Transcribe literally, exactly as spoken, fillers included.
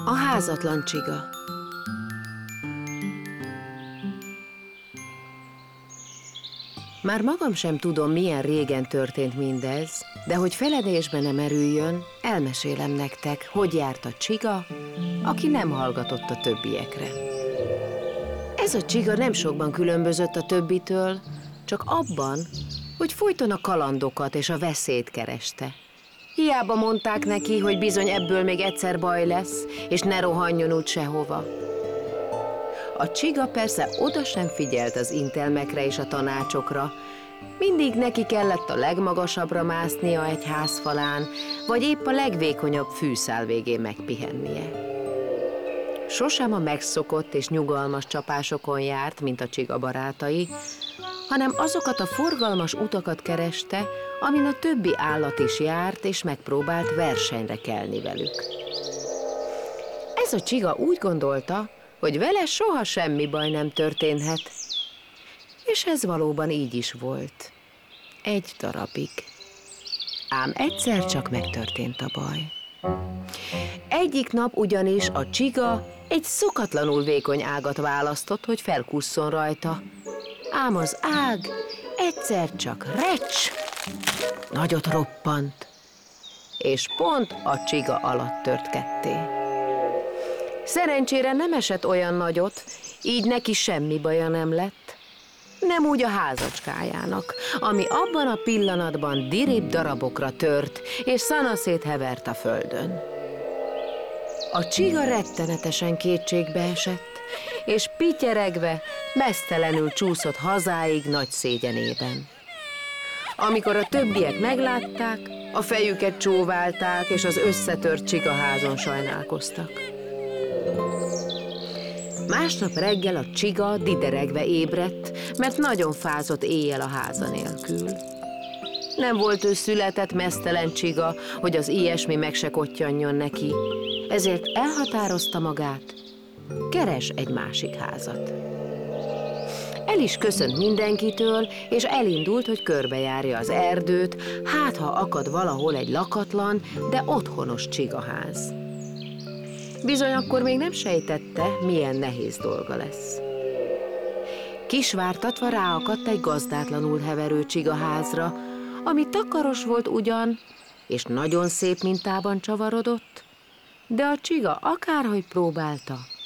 A házatlan csiga. Már magam sem tudom, milyen régen történt mindez, de hogy feledésbe nem erüljön, elmesélem nektek, hogy járt a csiga, aki nem hallgatott a többiekre. Ez a csiga nem sokban különbözött a többitől, csak abban, hogy folyton a kalandokat és a veszélyt kereste. Hiába mondták neki, hogy bizony ebből még egyszer baj lesz, és ne rohanjon úgy sehova. A csiga persze oda sem figyelt az intelmekre és a tanácsokra, mindig neki kellett a legmagasabbra másznia egy ház falán, vagy épp a legvékonyabb fűszál végén megpihennie. Sosem a megszokott és nyugalmas csapásokon járt, mint a csiga barátai, hanem azokat a forgalmas utakat kereste, amin a többi állat is járt, és megpróbált versenyre kelni velük. Ez a csiga úgy gondolta, hogy vele soha semmi baj nem történhet. És ez valóban így is volt. Egy darabig. Ám egyszer csak megtörtént a baj. Egyik nap ugyanis a csiga egy szokatlanul vékony ágat választott, hogy felkusszon rajta. Ám az ág egyszer csak recs, nagyot roppant, és pont a csiga alatt tört ketté. Szerencsére nem esett olyan nagyot, így neki semmi baja nem lett. Nem úgy a házacskájának, ami abban a pillanatban dirib darabokra tört, és szanaszét hevert a földön. A csiga rettenetesen kétségbe esett, és pityeregve meztelenül csúszott hazáig nagy szégyenében. Amikor a többiek meglátták, a fejüket csóválták, és az összetört csigaházon sajnálkoztak. Másnap reggel a csiga dideregve ébredt, mert nagyon fázott éjjel a háza nélkül. Nem volt ő született meztelen csiga, hogy az ilyesmi meg se kottyanjon neki, ezért elhatározta magát, keres egy másik házat. El is köszönt mindenkitől, és elindult, hogy körbejárja az erdőt, hát ha akad valahol egy lakatlan, de otthonos csigaház. Bizony akkor még nem sejtette, milyen nehéz dolga lesz. Kisvártatva ráakadt egy gazdátlanul heverő csigaházra, ami takaros volt ugyan, és nagyon szép mintában csavarodott, de a csiga akárhogy próbálta,